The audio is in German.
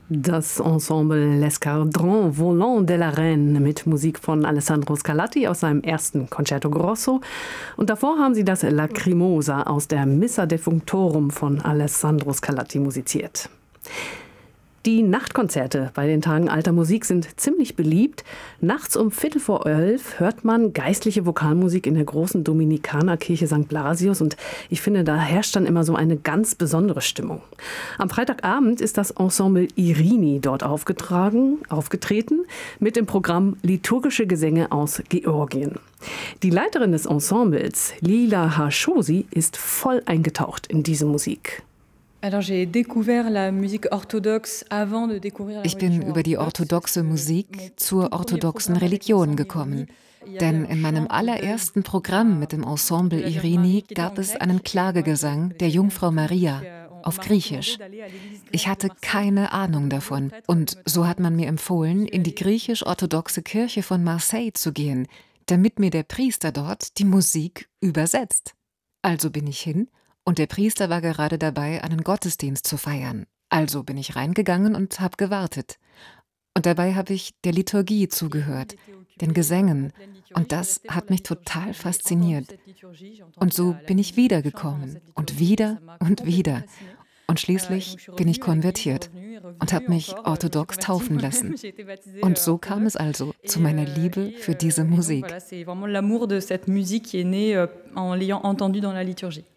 Das Ensemble L'Escadron Volant de la Reine mit Musik von Alessandro Scarlatti aus seinem ersten Concerto Grosso. Und davor haben sie das Lacrimosa aus der Missa Defunctorum von Alessandro Scarlatti musiziert. Die Nachtkonzerte bei den Tagen alter Musik sind ziemlich beliebt. Nachts um 11:15 hört man geistliche Vokalmusik in der großen Dominikanerkirche St. Blasius und ich finde, da herrscht dann immer so eine ganz besondere Stimmung. Am Freitagabend ist das Ensemble Irini dort aufgetreten mit dem Programm Liturgische Gesänge aus Georgien. Die Leiterin des Ensembles, Lila Hashosi, ist voll eingetaucht in diese Musik. Ich bin über die orthodoxe Musik zur orthodoxen Religion gekommen. Denn in meinem allerersten Programm mit dem Ensemble Irini gab es einen Klagegesang der Jungfrau Maria auf Griechisch. Ich hatte keine Ahnung davon. Und so hat man mir empfohlen, in die griechisch-orthodoxe Kirche von Marseille zu gehen, damit mir der Priester dort die Musik übersetzt. Also bin ich hin. Und der Priester war gerade dabei, einen Gottesdienst zu feiern. Also bin ich reingegangen und habe gewartet. Und dabei habe ich der Liturgie zugehört, den Gesängen. Und das hat mich total fasziniert. Und so bin ich wiedergekommen und wieder und wieder. Und schließlich bin ich konvertiert und habe mich orthodox taufen lassen. Und so kam es also zu meiner Liebe für diese Musik. C'est vraiment l'amour de cette musique qui est né en l'ayant entendue dans la liturgie.